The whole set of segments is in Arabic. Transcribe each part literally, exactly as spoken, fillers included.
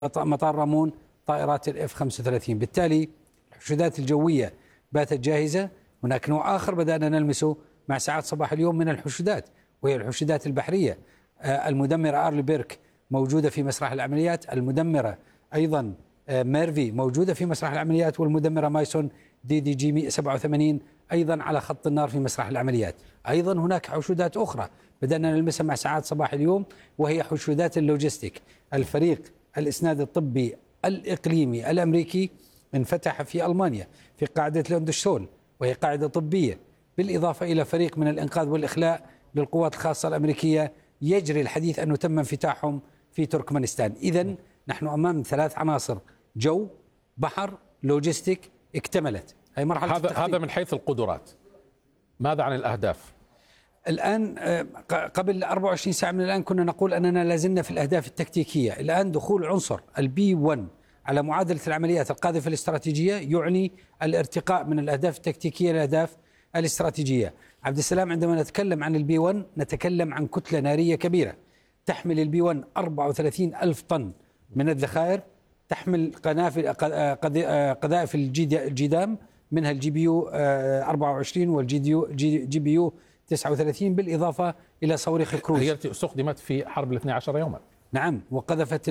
مطار رامون طائرات الاف خمسة وثلاثين. بالتالي الحشودات الجوية باتت جاهزة. هناك نوع آخر بدأنا نلمسه مع ساعات صباح اليوم من الحشودات، وهي الحشودات البحرية. المدمرة أرلي بيرك موجودة في مسرح العمليات، المدمرة أيضا ميرفي موجودة في مسرح العمليات، والمدمرة مايسون دي دي جي سبعة وثمانين أيضا على خط النار في مسرح العمليات. أيضا هناك حشودات أخرى بدأنا نلمسها مع ساعات صباح اليوم، وهي حشودات اللوجستيك. الفريق الإسناد الطبي الإقليمي الأمريكي انفتح في ألمانيا في قاعدة لوندشتول، وهي قاعدة طبية، بالإضافة إلى فريق من الإنقاذ والإخلاء للقوات الخاصة الأمريكية يجري الحديث أنه تم انفتاحهم في تركمانستان. إذن نحن أمام ثلاث عناصر: جو، بحر، لوجستيك، اكتملت. هي مرحلة هذا هذا من حيث القدرات. ماذا عن الأهداف؟ الآن قبل أربعة وعشرين ساعة من الآن كنا نقول أننا لازلنا في الأهداف التكتيكية. الآن دخول عنصر البي واحد على معادلة العمليات القاذفة الاستراتيجية يعني الارتقاء من الأهداف التكتيكية للأهداف الاستراتيجية. عبد السلام، عندما نتكلم عن البي واحد نتكلم عن كتلة نارية كبيرة. تحمل البي واحد أربعة وثلاثين ألف طن من الذخائر، تحمل قنافل قذائف الجدام، منها الجي بي يو أربعة وعشرين والجي بي يو تسعة وثلاثين، بالإضافة إلى صواريخ كروز. هي التي استخدمت في حرب الاثني عشر يوما. نعم، وقذفت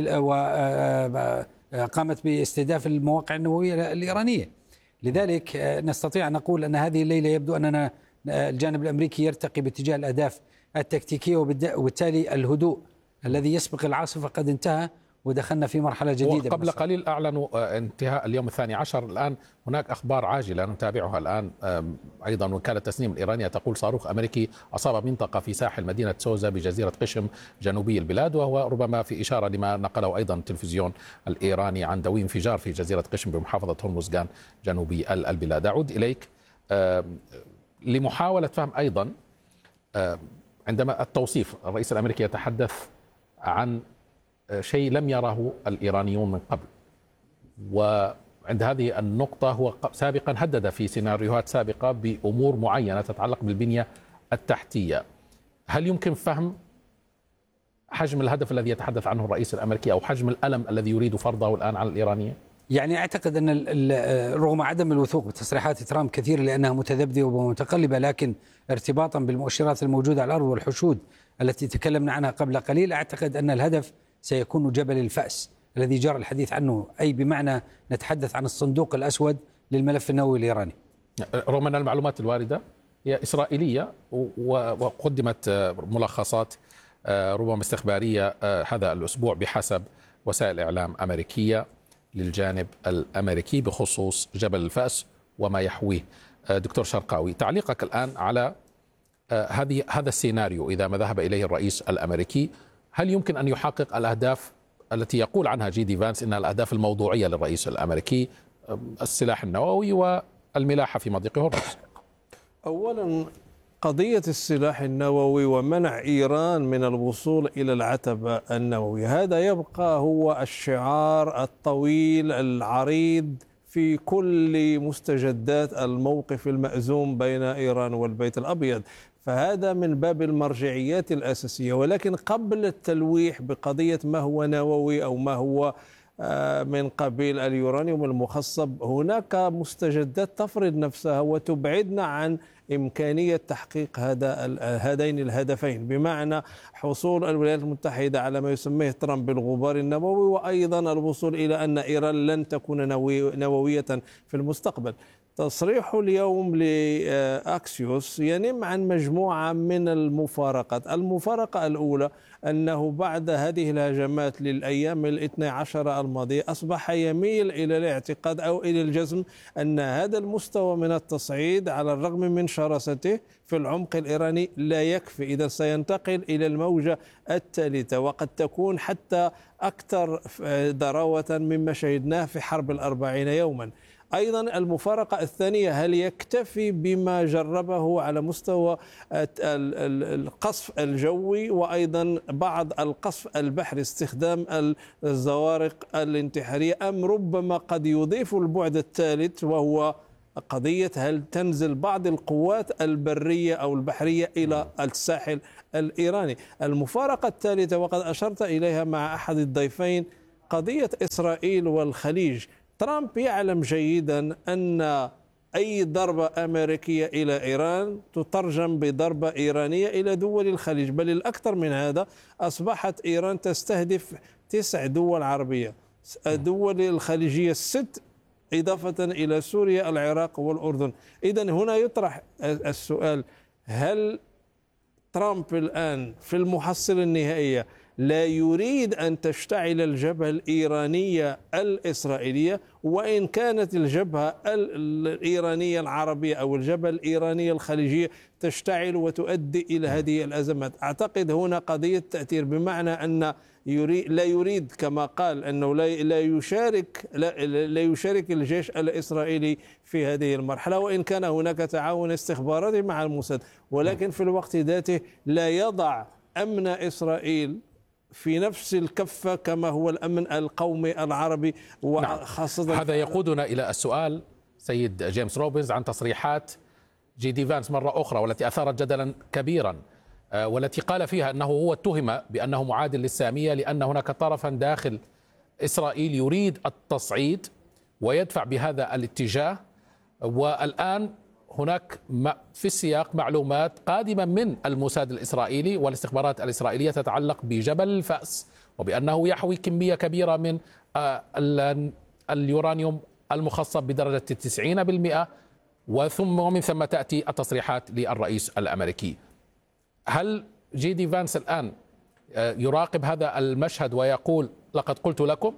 وقامت باستهداف المواقع النووية الإيرانية. لذلك نستطيع أن نقول أن هذه الليلة يبدو أننا الجانب الأمريكي يرتقي باتجاه الأهداف التكتيكية، وبالتالي الهدوء الذي يسبق العاصفة قد انتهى ودخلنا في مرحلة جديدة. قبل قليل أعلنوا انتهاء اليوم الثاني عشر. الآن هناك أخبار عاجلة نتابعها الآن. أيضا وكالة تسنيم الإيرانية تقول صاروخ أمريكي أصاب منطقة في ساحل مدينة سوزا بجزيرة قشم جنوبي البلاد، وهو ربما في إشارة لما نقله أيضا التلفزيون الإيراني عن دوي انفجار في جزيرة قشم بمحافظة هرمزغان جنوبي البلاد. أعود إليك لمحاولة فهم أيضا عندما التوصيف الرئيس الأمريكي يتحدث عن شيء لم يره الإيرانيون من قبل، وعند هذه النقطة هو سابقا هدد في سيناريوهات سابقة بأمور معينة تتعلق بالبنية التحتية. هل يمكن فهم حجم الهدف الذي يتحدث عنه الرئيس الأمريكي أو حجم الألم الذي يريد فرضه الآن على الإيرانيين؟ يعني أعتقد أن رغم عدم الوثوق بتصريحات ترامب كثير لأنها متذبذبة ومتقلبة، لكن ارتباطا بالمؤشرات الموجودة على الأرض والحشود التي تكلمنا عنها قبل قليل، أعتقد أن الهدف سيكون جبل الفأس الذي جرى الحديث عنه، أي بمعنى نتحدث عن الصندوق الأسود للملف النووي الإيراني. رغم أن المعلومات الواردة هي إسرائيلية وقدمت ملخصات ربما استخبارية هذا الأسبوع بحسب وسائل إعلام أمريكية للجانب الأمريكي بخصوص جبل الفأس وما يحويه. دكتور شرقاوي، تعليقك الآن على هذه هذا السيناريو إذا ما ذهب إليه الرئيس الأمريكي، هل يمكن أن يحقق الأهداف التي يقول عنها جي دي فانس إنها الأهداف الموضوعية للرئيس الأمريكي، السلاح النووي والملاحة في مضيق هرمز؟ أولا، قضية السلاح النووي ومنع إيران من الوصول إلى العتبة النووية، هذا يبقى هو الشعار الطويل العريض في كل مستجدات الموقف المأزوم بين إيران والبيت الأبيض. فهذا من باب المرجعيات الأساسية. ولكن قبل التلويح بقضية ما هو نووي أو ما هو من قبيل اليورانيوم المخصب، هناك مستجدات تفرض نفسها وتبعدنا عن إمكانية تحقيق هذا هذين الهدفين، بمعنى حصول الولايات المتحدة على ما يسميه ترامب بالغبار النووي، وأيضا الوصول إلى أن إيران لن تكون نووية في المستقبل. تصريح اليوم لأكسيوس ينم عن مجموعة من المفارقات. المفارقة الأولى أنه بعد هذه الهجمات للأيام الاثنى عشر الماضية أصبح يميل إلى الاعتقاد أو إلى الجزم أن هذا المستوى من التصعيد على الرغم من شراسته في العمق الإيراني لا يكفي، إذا سينتقل إلى الموجة الثالثة وقد تكون حتى أكثر ضراوة مما شهدناه في حرب الأربعين يوما. أيضا المفارقة الثانية، هل يكتفي بما جربه على مستوى القصف الجوي وأيضا بعض القصف البحري استخدام الزوارق الانتحارية، أم ربما قد يضيف البعد الثالث وهو قضية هل تنزل بعض القوات البرية أو البحرية إلى الساحل الإيراني؟ المفارقة الثالثة وقد أشرت إليها مع أحد الضيفين قضية إسرائيل والخليج، ترامب يعلم جيدا أن أي ضربة أمريكية إلى إيران تترجم بضربة إيرانية إلى دول الخليج، بل الأكثر من هذا أصبحت إيران تستهدف تسع دول عربية، الدول الخليجية الست إضافة إلى سوريا العراق والأردن. إذن هنا يطرح السؤال، هل ترامب الآن في المحصلة النهائية لا يريد أن تشتعل الجبهة الإيرانية الإسرائيلية، وإن كانت الجبهة الإيرانية العربية أو الجبهة الإيرانية الخليجية تشتعل وتؤدي إلى هذه الأزمات؟ أعتقد هنا قضية تأثير، بمعنى أن يريد لا يريد كما قال أنه لا يشارك لا, لا يشارك الجيش الإسرائيلي في هذه المرحلة، وإن كان هناك تعاون استخباراتي مع الموساد، ولكن في الوقت ذاته لا يضع أمن إسرائيل في نفس الكفة كما هو الأمن القومي العربي، وخاصة نعم. هذا يقودنا إلى السؤال سيد جيمس روبنز عن تصريحات جي دي فانس مرة أخرى، والتي أثارت جدلا كبيرا، والتي قال فيها أنه هو اتهم بأنه معادل للسامية، لأن هناك طرفا داخل إسرائيل يريد التصعيد ويدفع بهذا الاتجاه، والآن هناك في السياق معلومات قادمة من الموساد الإسرائيلي والاستخبارات الإسرائيلية تتعلق بجبل الفأس، وبأنه يحوي كمية كبيرة من اليورانيوم المخصب بدرجة التسعين بالمئة، وثم ومن ثم تأتي التصريحات للرئيس الأمريكي. هل جي دي فانس الآن يراقب هذا المشهد ويقول لقد قلت لكم؟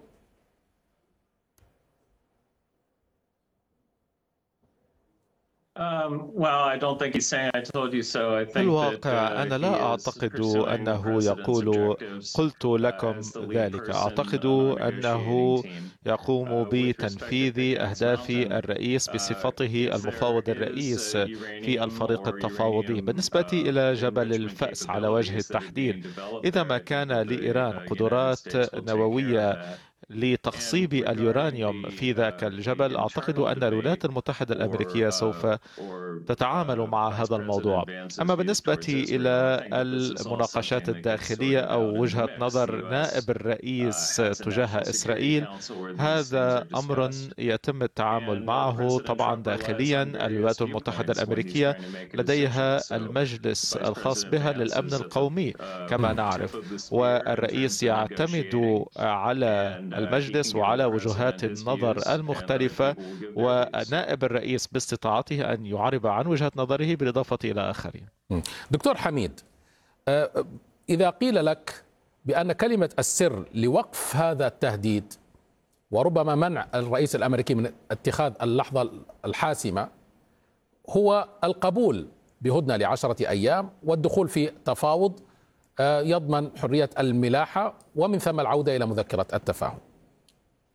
في الواقع أنا لا أعتقد أنه يقول قلت لكم ذلك. أعتقد أنه يقوم بتنفيذ أهداف الرئيس بصفته المفاوض الرئيس في الفريق التفاوضي. بالنسبة إلى جبل الفأس على وجه التحديد، إذا ما كان لإيران قدرات نووية لتخصيب اليورانيوم في ذاك الجبل، أعتقد أن الولايات المتحدة الأمريكية سوف تتعامل مع هذا الموضوع. أما بالنسبة إلى المناقشات الداخلية أو وجهة نظر نائب الرئيس تجاه إسرائيل، هذا أمر يتم التعامل معه طبعا داخليا. الولايات المتحدة الأمريكية لديها المجلس الخاص بها للأمن القومي كما نعرف، والرئيس يعتمد على المجلس وعلى وجهات النظر المختلفة، ونائب الرئيس باستطاعته أن يعرب عن وجهة نظره بالإضافة إلى آخرين. دكتور حميد، إذا قيل لك بأن كلمة السر لوقف هذا التهديد وربما منع الرئيس الأمريكي من اتخاذ اللحظة الحاسمة هو القبول بهدنة لعشرة أيام والدخول في تفاوض يضمن حرية الملاحة ومن ثم العودة إلى مذكرة التفاهم،